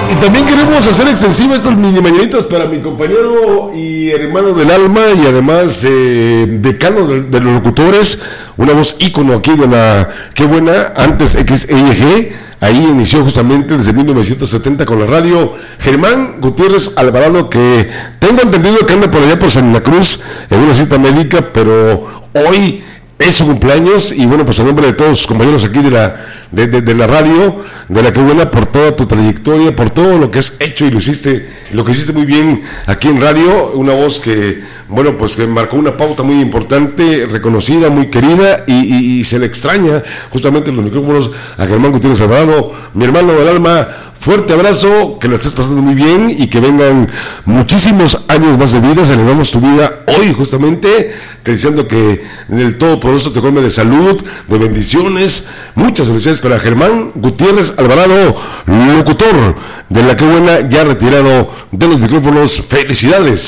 Y también queremos hacer extensiva estas mini mañanitas para mi compañero y hermano del alma y además decano de los locutores, una voz ícono aquí de la Qué Buena, antes XEG, ahí inició justamente desde 1970 con la radio, Germán Gutiérrez Alvarado, que tengo entendido que anda por allá por Santa Cruz en una cita médica, pero hoy es su cumpleaños y bueno, pues a nombre de todos sus compañeros aquí de la radio, de la Qué Buena, por toda tu trayectoria, por todo lo que has hecho y lo que hiciste muy bien aquí en radio, una voz que, bueno, pues que marcó una pauta muy importante, reconocida, muy querida y se le extraña justamente los micrófonos a Germán Gutiérrez Alvarado, mi hermano del alma. Fuerte abrazo, que la estés pasando muy bien y que vengan muchísimos años más de vida. Celebramos tu vida hoy justamente, te diciendo que del todo por eso te colme de salud, de bendiciones, muchas felicidades para Germán Gutiérrez Alvarado, locutor de la Qué Buena, ya retirado de los micrófonos. Felicidades.